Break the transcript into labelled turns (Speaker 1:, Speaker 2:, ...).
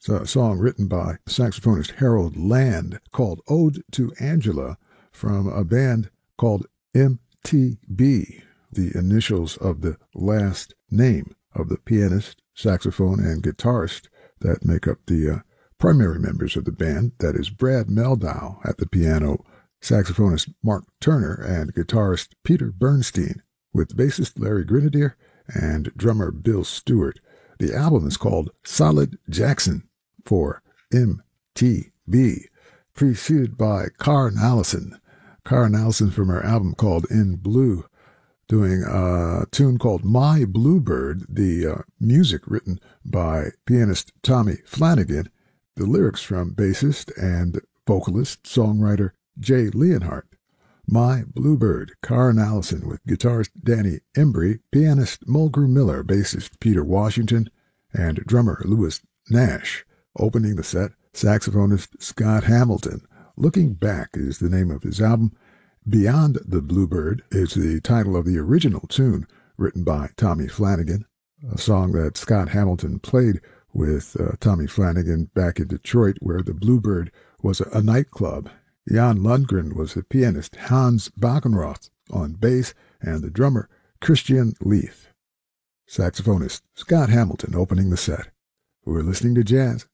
Speaker 1: It's a song written by saxophonist Harold Land called Ode to Angela from a band called MTB, the initials of the last name of the pianist, saxophone, and guitarist that make up the primary members of the band. That is Brad Mehldau at the piano, saxophonist Mark Turner, and guitarist Peter Bernstein, with bassist Larry Grenadier and drummer Bill Stewart. The album is called Solid Jackson for MTB, preceded by Karen Allison. Karen Allison from her album called In Blue, doing a tune called My Bluebird, the music written by pianist Tommy Flanagan, the lyrics from bassist and vocalist, songwriter Jay Leonhardt. My Bluebird, Karen Allison with guitarist Danny Embry, pianist Mulgrew Miller, bassist Peter Washington, and drummer Louis Nash. Opening the set, saxophonist Scott Hamilton. Looking Back is the name of his album. Beyond the Bluebird is the title of the original tune written by Tommy Flanagan, a song that Scott Hamilton played with Tommy Flanagan back in Detroit, where the Bluebird was a nightclub. Jan Lundgren was the pianist, Hans Backenroth on bass, and the drummer Christian Leith. Saxophonist Scott Hamilton opening the set. We're listening to jazz